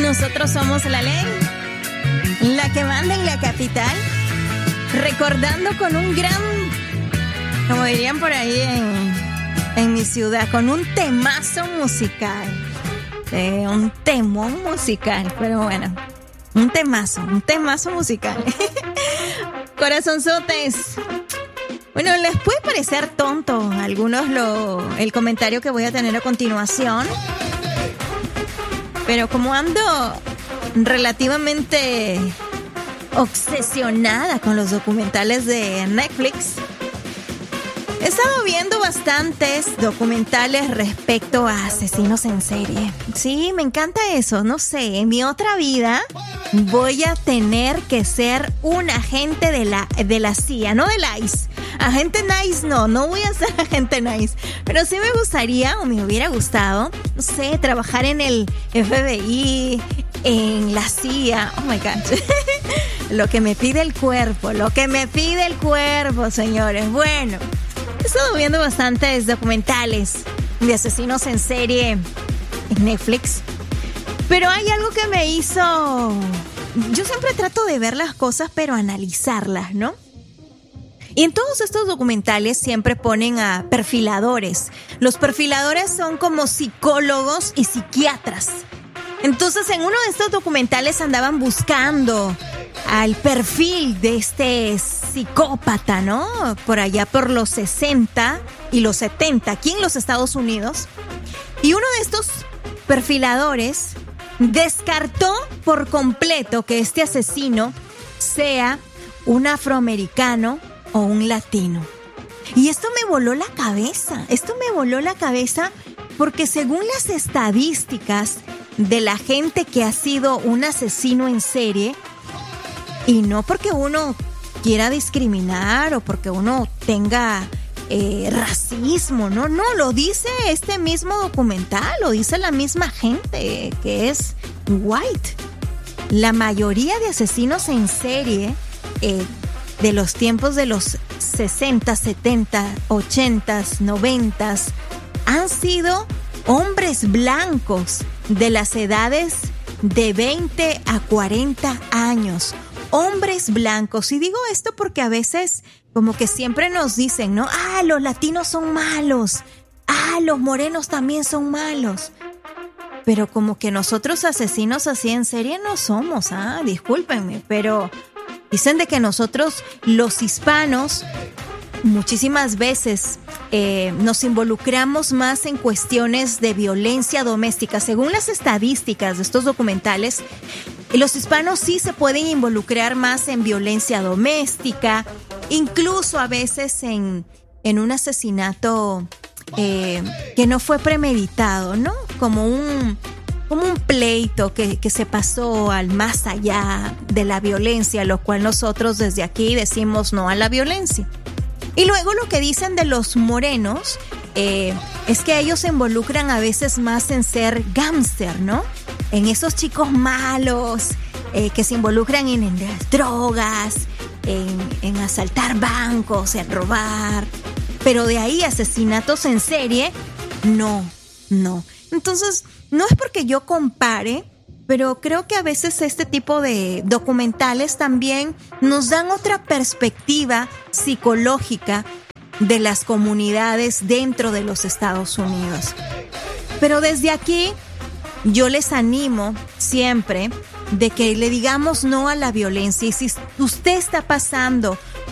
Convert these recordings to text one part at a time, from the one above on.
Nosotros somos la ley, la que manda en la capital, recordando con un gran, como dirían por ahí en mi ciudad, con un temazo musical, un temón musical, pero bueno, un temazo musical. Corazonzotes. Bueno, les puede parecer tonto a algunos el comentario que voy a tener a continuación, pero como ando relativamente obsesionada con los documentales de Netflix, he estado viendo bastantes documentales respecto a asesinos en serie. Sí, me encanta eso. No sé, en mi otra vida voy a tener que ser un agente de la CIA, no del ICE. Agente Nice no voy a ser agente Nice. Pero sí me gustaría, o me hubiera gustado, no sé, trabajar en el FBI, en la CIA. Oh my God. Lo que me pide el cuerpo, señores. Bueno, he estado viendo bastantes documentales de asesinos en serie en Netflix. Pero hay algo que me hizo... Yo siempre trato de ver las cosas, pero analizarlas, ¿no? Y en todos estos documentales siempre ponen a perfiladores. Los perfiladores son como psicólogos y psiquiatras. Entonces, en uno de estos documentales andaban buscando al perfil de este psicópata, ¿no? Por allá por los 60 y los 70, aquí en los Estados Unidos. Y uno de estos perfiladores descartó por completo que este asesino sea un afroamericano o un latino. Y esto me voló la cabeza porque según las estadísticas de la gente que ha sido un asesino en serie, y no porque uno quiera discriminar o porque uno tenga racismo, no, lo dice este mismo documental, lo dice la misma gente que es white. La mayoría de asesinos en serie de los tiempos de los 60, 70, 80, 90 han sido hombres blancos de las edades de 20 a 40 años. Hombres blancos. Y digo esto porque a veces como que siempre nos dicen, ¿no? Los latinos son malos. Los morenos también son malos. Pero como que nosotros asesinos así en serie no somos, discúlpenme, pero dicen de que nosotros los hispanos muchísimas veces nos involucramos más en cuestiones de violencia doméstica. Según las estadísticas de estos documentales, los hispanos sí se pueden involucrar más en violencia doméstica, incluso a veces en un asesinato que no fue premeditado, ¿no? Como un pleito que se pasó al más allá de la violencia, lo cual nosotros desde aquí decimos no a la violencia. Y luego lo que dicen de los morenos es que ellos se involucran a veces más en ser gángster, ¿no? En esos chicos malos que se involucran en las drogas, en asaltar bancos, en robar. Pero de ahí asesinatos en serie, no. Entonces, no es porque yo compare, pero creo que a veces este tipo de documentales también nos dan otra perspectiva psicológica de las comunidades dentro de los Estados Unidos. Pero desde aquí yo les animo siempre de que le digamos no a la violencia. Y si usted está pasando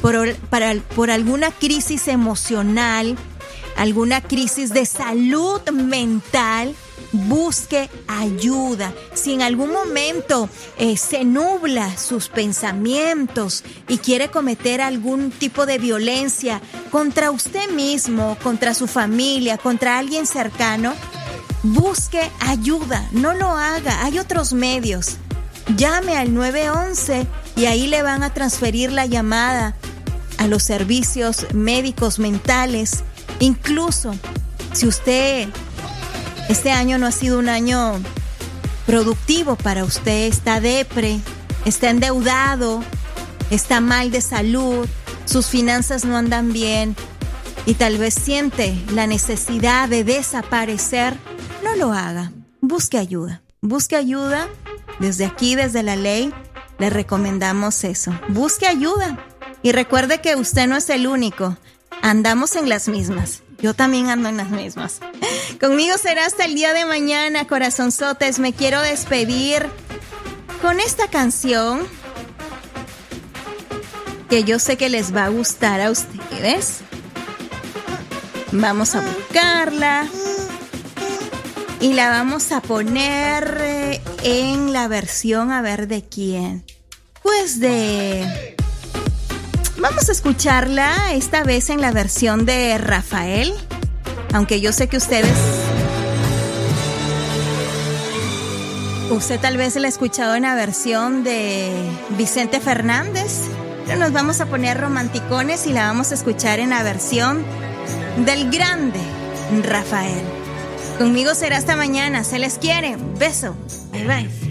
por alguna crisis emocional, alguna crisis de salud mental, busque ayuda. Si en algún momento se nubla sus pensamientos y quiere cometer algún tipo de violencia contra usted mismo, contra su familia, contra alguien cercano, busque ayuda. No lo haga. Hay otros medios. Llame al 911 y ahí le van a transferir la llamada a los servicios médicos mentales. Incluso si usted este año no ha sido un año productivo para usted, está depre, está endeudado, está mal de salud, sus finanzas no andan bien y tal vez siente la necesidad de desaparecer, no lo haga. Busque ayuda Desde aquí, desde la ley, le recomendamos eso. Busque ayuda y recuerde que usted no es el único. Andamos en las mismas. Yo también ando en las mismas. Conmigo será hasta el día de mañana, corazonzotes. Me quiero despedir con esta canción que yo sé que les va a gustar a ustedes. Vamos a buscarla y la vamos a poner en la versión, a ver de quién. Pues vamos a escucharla esta vez en la versión de Rafael, aunque yo sé que usted tal vez la ha escuchado en la versión de Vicente Fernández, pero nos vamos a poner romanticones y la vamos a escuchar en la versión del grande Rafael. Conmigo será hasta mañana. Se les quiere. Beso. Bye bye.